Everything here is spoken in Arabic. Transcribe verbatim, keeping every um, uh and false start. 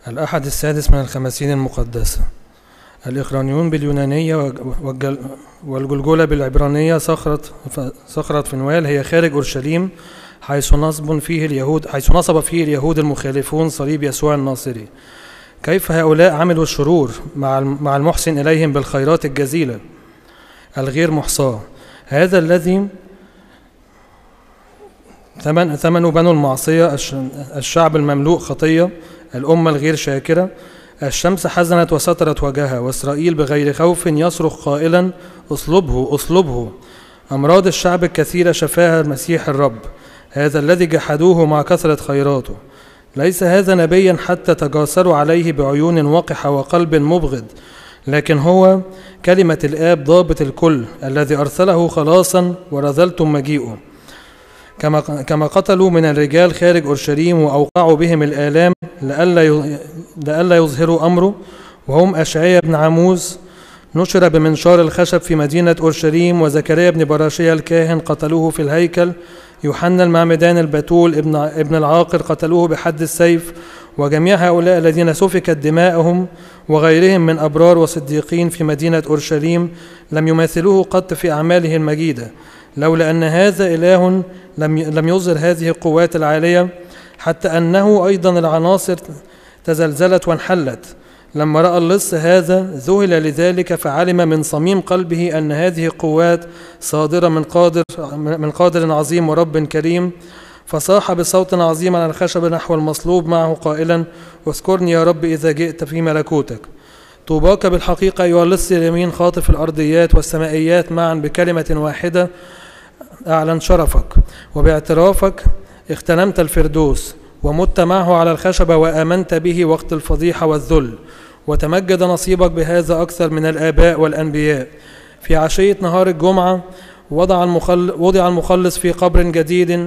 الأحد السادس من الخمسين المقدسة. الإقرانيون باليونانية والجلجولة بالعبرانية صخرة صخرة فنوال هي خارج أورشليم، حيث نصب فيه اليهود حيث نصب فيه اليهود المخالفون صليب يسوع الناصري. كيف هؤلاء عملوا الشرور مع مع المحسن إليهم بالخيرات الجزيلة الغير محصاة، هذا الذي ثمن ثمن بنو المعصية، الشعب المملوء خطية، الأمة الغير شاكرة. الشمس حزنت وسترت وجهها، وإسرائيل بغير خوف يصرخ قائلا اصلبه اصلبه. أمراض الشعب الكثيرة شفاها المسيح الرب، هذا الذي جحدوه مع كثرة خيراته. ليس هذا نبيا حتى تجاسروا عليه بعيون وقحة وقلب مبغض، لكن هو كلمة الآب ضابط الكل، الذي أرسله خلاصا ورذلتم مجيئه. كما كما قتلوا من الرجال خارج أورشليم وأوقعوا بهم الآلام لئلا يظهروا أمره، وهم أشعياء بن عموز نشر بمنشار الخشب في مدينة أورشليم، وزكريا بن براشيا الكاهن قتلوه في الهيكل، يوحنا المعمدان البتول ابن ابن العاقر قتلوه بحد السيف، وجميع هؤلاء الذين سفكت دماءهم وغيرهم من أبرار وصديقين في مدينة أورشليم لم يماثلوه قط في أعماله المجيدة، لولا أن هذا إله لم لم يظهر هذه القوات العالية، حتى أنه أيضا العناصر تزلزلت وانحلت. لما رأى اللص هذا ذهل لذلك، فعلم من صميم قلبه أن هذه القوات صادرة من قادر من قادر عظيم ورب كريم، فصاح بصوت عظيم على الخشب نحو المصلوب معه قائلا اذكرني يا رب إذا جئت في ملكوتك. طوباك بالحقيقة أيها اللص اليمين خاطف الأرضيات والسمائيات معا، بكلمة واحدة أعلن شرفك، وباعترافك اغتنمت الفردوس، ومت معه على الخشبة وآمنت به وقت الفضيحة والذل، وتمجد نصيبك بهذا أكثر من الآباء والأنبياء. في عشية نهار الجمعة وضع المخلص في قبر جديد